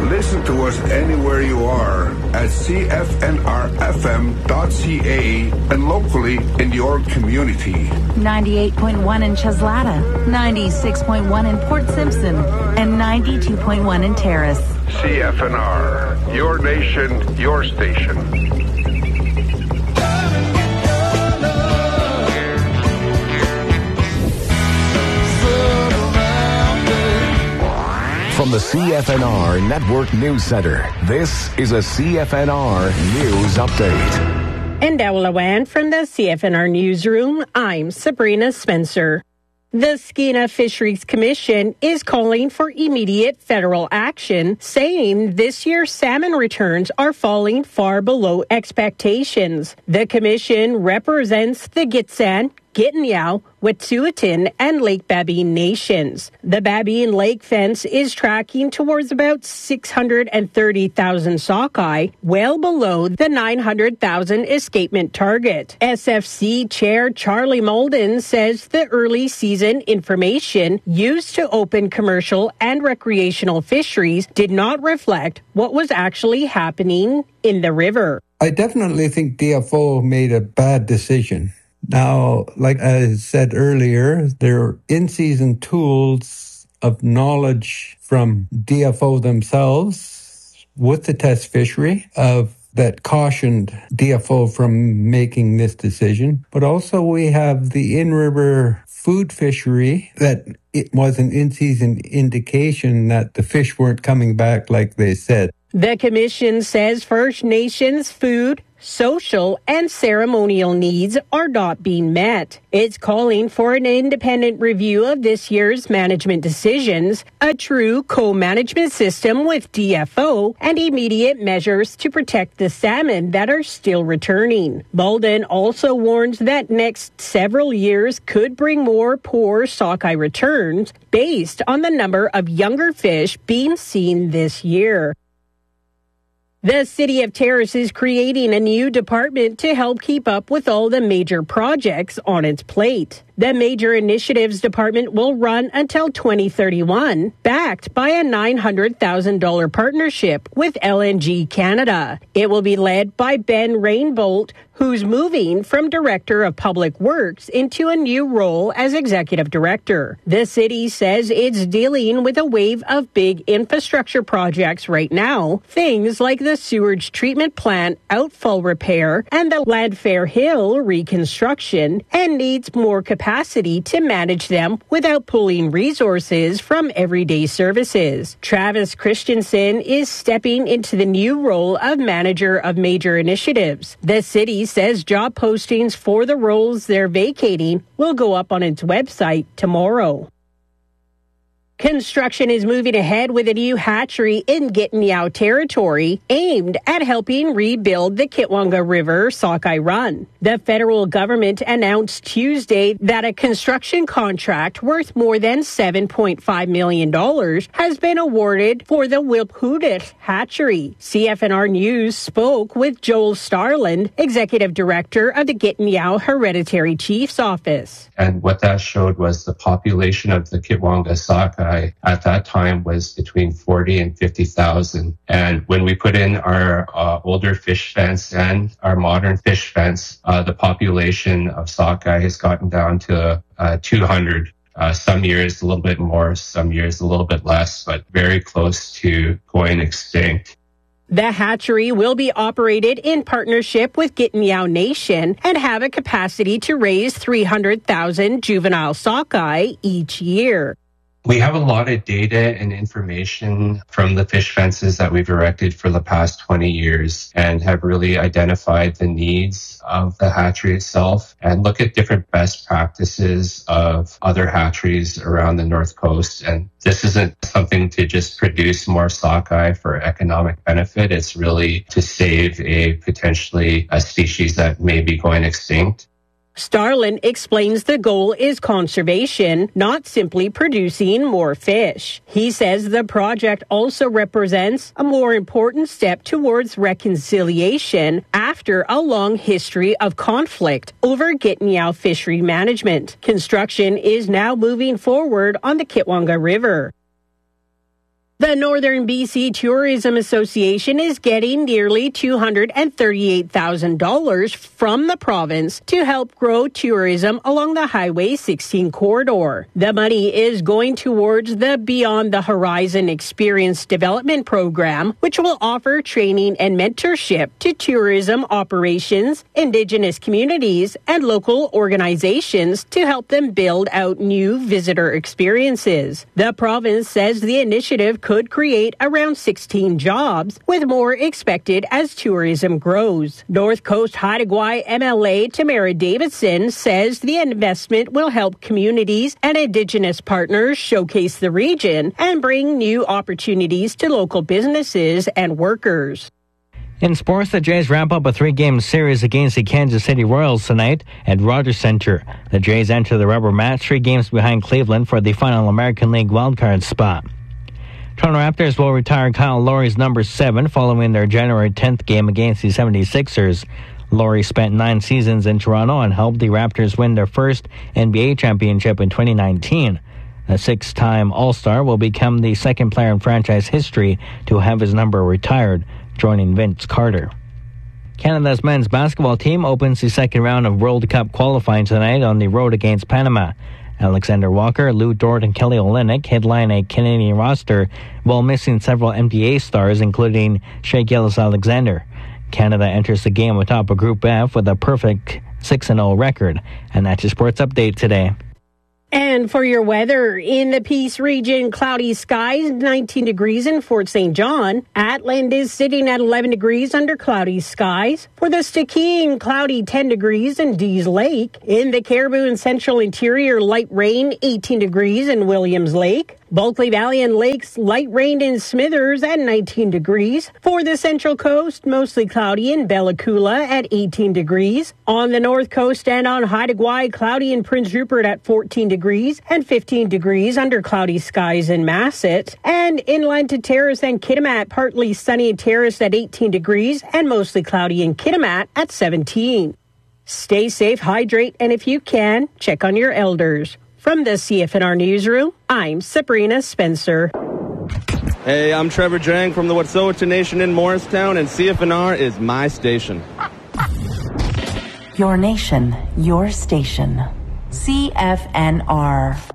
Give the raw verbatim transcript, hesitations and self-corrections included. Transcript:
Listen to us anywhere you are at C F N R F M dot C A and locally in your community. ninety-eight point one in Cheslata, ninety-six point one in Port Simpson, and ninety-two point one in Terrace. C F N R, your nation, your station. From the C F N R Network News Center, this is a C F N R News Update. And Dawalawan from the C F N R Newsroom, I'm Sabrina Spencer. The Skeena Fisheries Commission is calling for immediate federal action, saying this year's salmon returns are falling far below expectations. The commission represents the Gitxsan, Gitignan, Wet'suwet'en, and Lake Babine nations. The Babine Lake fence is tracking towards about six hundred thirty thousand sockeye, well below the nine hundred thousand escapement target. S F C Chair Charlie Molden says the early season information used to open commercial and recreational fisheries did not reflect what was actually happening in the river. I definitely think D F O made a bad decision. Now, like I said earlier, there are in-season tools of knowledge from D F O themselves with the test fishery of that cautioned D F O from making this decision. But also we have the in-river food fishery that it was an in-season indication that the fish weren't coming back like they said. The commission says First Nations food, social, and ceremonial needs are not being met. It's calling for an independent review of this year's management decisions, a true co-management system with D F O, and immediate measures to protect the salmon that are still returning. Bolden also warns that next several years could bring more poor sockeye returns based on the number of younger fish being seen this year. The City of Terrace is creating a new department to help keep up with all the major projects on its plate. The Major Initiatives Department will run until twenty thirty-one, backed by a nine hundred thousand dollars partnership with L N G Canada. It will be led by Ben Rainbolt, who's moving from Director of Public Works into a new role as Executive Director. The city says it's dealing with a wave of big infrastructure projects right now, things like the sewage treatment plant outfall repair and the Landfair Hill reconstruction, and needs more capacity capacity to manage them without pulling resources from everyday services. Travis Christensen is stepping into the new role of Manager of Major Initiatives. The city says job postings for the roles they're vacating will go up on its website tomorrow. Construction is moving ahead with a new hatchery in Gitignan territory aimed at helping rebuild the Kitwanga River sockeye run. The federal government announced Tuesday that a construction contract worth more than seven point five million dollars has been awarded for the Wilphoodit hatchery. C F N R News spoke with Joel Starland, Executive Director of the Gitignan Hereditary Chief's Office. And what that showed was the population of the Kitwanga sockeye at that time was between forty and fifty thousand. And when we put in our uh, older fish fence and our modern fish fence, uh, the population of sockeye has gotten down to uh, two hundred. Uh, some years a little bit more, some years a little bit less, but very close to going extinct. The hatchery will be operated in partnership with Gitignan Nation and have a capacity to raise three hundred thousand juvenile sockeye each year. We have a lot of data and information from the fish fences that we've erected for the past twenty years and have really identified the needs of the hatchery itself and look at different best practices of other hatcheries around the North Coast. And this isn't something to just produce more sockeye for economic benefit. It's really to save a potentially a species that may be going extinct. Starlin explains the goal is conservation, not simply producing more fish. He says the project also represents a more important step towards reconciliation after a long history of conflict over Gitignan fishery management. Construction is now moving forward on the Kitwanga River. The Northern B C Tourism Association is getting nearly two hundred thirty-eight thousand dollars from the province to help grow tourism along the Highway sixteen corridor. The money is going towards the Beyond the Horizon Experience Development Program, which will offer training and mentorship to tourism operations, Indigenous communities, and local organizations to help them build out new visitor experiences. The province says the initiative could could create around sixteen jobs, with more expected as tourism grows. North Coast Haida Gwaii M L A Tamara Davidson says the investment will help communities and Indigenous partners showcase the region and bring new opportunities to local businesses and workers. In sports, the Jays wrap up a three-game series against the Kansas City Royals tonight at Rogers Centre. The Jays enter the rubber match three games behind Cleveland for the final American League wildcard spot. Toronto Raptors will retire Kyle Lowry's number seven following their January tenth game against the seventy-sixers. Lowry spent nine seasons in Toronto and helped the Raptors win their first N B A championship in twenty nineteen. A six-time All-Star will become the second player in franchise history to have his number retired, joining Vince Carter. Canada's men's basketball team opens the second round of World Cup qualifying tonight on the road against Panama. Alexander Walker, Lou Dort, and Kelly Olynyk headline a Canadian roster while missing several N B A stars, including Shai Gilgeous-Alexander. Canada enters the game atop a Group F with a perfect six and oh record. And that's your sports update today. And for your weather, in the Peace region, cloudy skies, nineteen degrees in Fort Saint John. Atland is sitting at eleven degrees under cloudy skies. For the Stikine, cloudy ten degrees in Dease Lake. In the Caribou and Central Interior, light rain, eighteen degrees in Williams Lake. Bulkley Valley and Lakes, light rain in Smithers at nineteen degrees. For the Central Coast, mostly cloudy in Bella Coola at eighteen degrees. On the North Coast and on Haida Gwaii, cloudy in Prince Rupert at fourteen degrees and fifteen degrees under cloudy skies in Masset. And inland to Terrace and Kitimat, partly sunny in Terrace at eighteen degrees and mostly cloudy in Kitimat at seventeen. Stay safe, hydrate, and if you can, check on your elders. From the C F N R Newsroom, I'm Sabrina Spencer. Hey, I'm Trevor Drang from the Wet'suwet'en Nation in Morristown, and C F N R is my station. Your nation, your station. C F N R.